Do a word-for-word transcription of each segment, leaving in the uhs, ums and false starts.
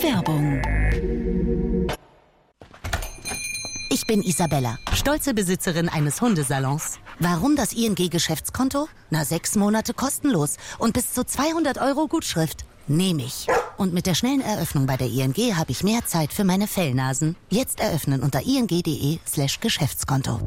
Werbung. Ich bin Isabella, stolze Besitzerin eines Hundesalons. Warum das I N G-Geschäftskonto? Na, sechs Monate kostenlos und bis zu zweihundert Euro Gutschrift. Nehme ich. Und mit der schnellen Eröffnung bei der I N G habe ich mehr Zeit für meine Fellnasen. Jetzt eröffnen unter ing.de slash Geschäftskonto.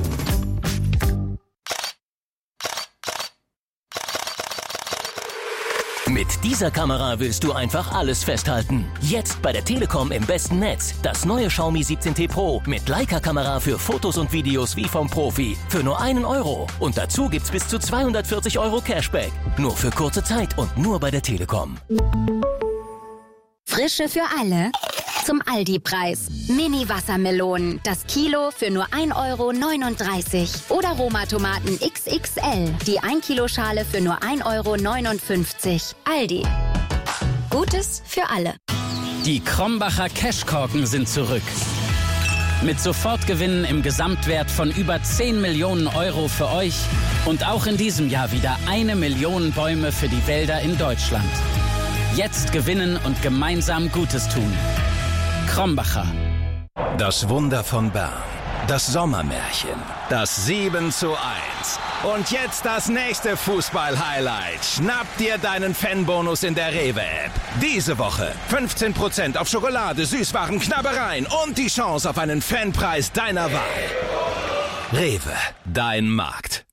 Mit dieser Kamera willst du einfach alles festhalten. Jetzt bei der Telekom im besten Netz. Das neue Xiaomi siebzehn T Pro mit Leica-Kamera für Fotos und Videos wie vom Profi. Für nur einen Euro. Und dazu gibt's bis zu zweihundertvierzig Euro Cashback. Nur für kurze Zeit und nur bei der Telekom. Frische für alle. Zum Aldi-Preis. Mini-Wassermelonen. Das Kilo für nur ein Euro neununddreißig. Oder Roma-Tomaten X X L. Die ein Kilo Schale für nur ein Euro neunundfünfzig. Aldi. Gutes für alle. Die Krombacher Cashkorken sind zurück. Mit Sofortgewinnen im Gesamtwert von über zehn Millionen Euro für euch. Und auch in diesem Jahr wieder eine Million Bäume für die Wälder in Deutschland. Jetzt gewinnen und gemeinsam Gutes tun. Krombacher. Das Wunder von Bern. Das Sommermärchen. Das sieben zu eins. Und jetzt das nächste Fußball-Highlight. Schnapp dir deinen Fanbonus in der Rewe-App. Diese Woche fünfzehn Prozent auf Schokolade, Süßwaren, Knabbereien und die Chance auf einen Fanpreis deiner Wahl. Rewe, dein Markt.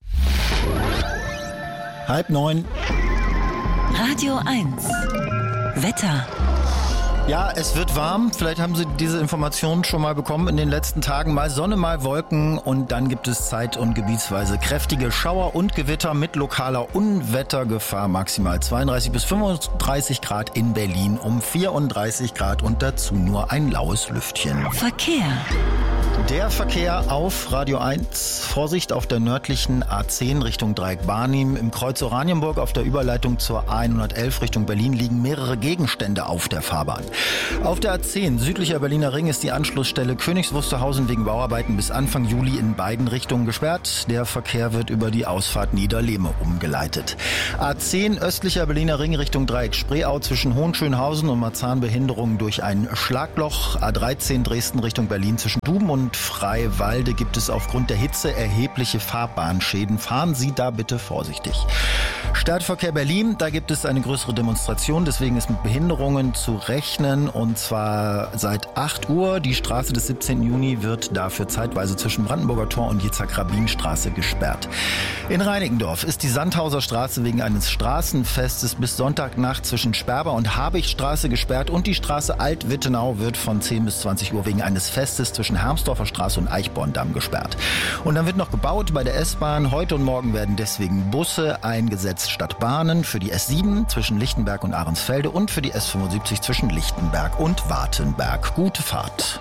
Halb neun. Radio eins. Wetter. Ja, es wird warm. Vielleicht haben Sie diese Informationen schon mal bekommen in den letzten Tagen. Mal Sonne, mal Wolken und dann gibt es zeit- und gebietsweise kräftige Schauer und Gewitter mit lokaler Unwettergefahr. Maximal zweiunddreißig bis fünfunddreißig Grad in Berlin, um vierunddreißig Grad und dazu nur ein laues Lüftchen. Verkehr. Der Verkehr auf Radio eins. Vorsicht auf der nördlichen A zehn Richtung Dreieck Barnim. Im Kreuz Oranienburg auf der Überleitung zur A hundertelf Richtung Berlin liegen mehrere Gegenstände auf der Fahrbahn. Auf der A zehn südlicher Berliner Ring ist die Anschlussstelle Königs Wusterhausen wegen Bauarbeiten bis Anfang Juli in beiden Richtungen gesperrt. Der Verkehr wird über die Ausfahrt Niederlehme umgeleitet. A zehn östlicher Berliner Ring Richtung Dreieck Spreeau zwischen Hohenschönhausen und Marzahn Behinderung durch ein Schlagloch. A dreizehn Dresden Richtung Berlin zwischen Duben und Freiwalde gibt es aufgrund der Hitze erhebliche Fahrbahnschäden. Fahren Sie da bitte vorsichtig. Stadtverkehr Berlin, da gibt es eine größere Demonstration, deswegen ist mit Behinderungen zu rechnen und zwar seit acht Uhr. Die Straße des siebzehnten Juni wird dafür zeitweise zwischen Brandenburger Tor und Jitzak-Rabin-Straße gesperrt. In Reinickendorf ist die Sandhauser Straße wegen eines Straßenfestes bis Sonntagnacht zwischen Sperber und Habichtstraße gesperrt und die Straße Alt-Wittenau wird von zehn bis zwanzig Uhr wegen eines Festes zwischen Hermsdorfer Straße und Eichborndamm gesperrt. Und dann wird noch gebaut bei der S-Bahn. Heute und morgen werden deswegen Busse eingesetzt statt Bahnen für die S sieben zwischen Lichtenberg und Ahrensfelde und für die S fünfundsiebzig zwischen Lichtenberg und Wartenberg. Gute Fahrt.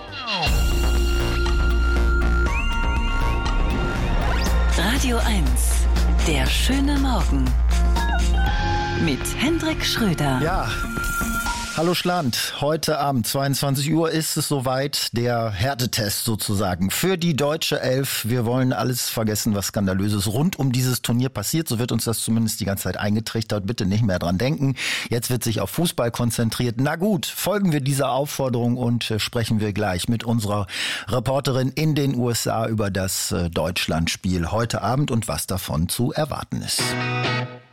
Radio eins. Der schöne Morgen. Mit Hendrik Schröder. Ja. Hallo Schland, heute Abend zweiundzwanzig Uhr ist es soweit, der Härtetest sozusagen für die deutsche Elf. Wir wollen alles vergessen, was Skandalöses rund um dieses Turnier passiert. So wird uns das zumindest die ganze Zeit eingetrichtert. Bitte nicht mehr dran denken. Jetzt wird sich auf Fußball konzentriert. Na gut, folgen wir dieser Aufforderung und äh, sprechen wir gleich mit unserer Reporterin in den U S A über das äh, Deutschlandspiel heute Abend und was davon zu erwarten ist.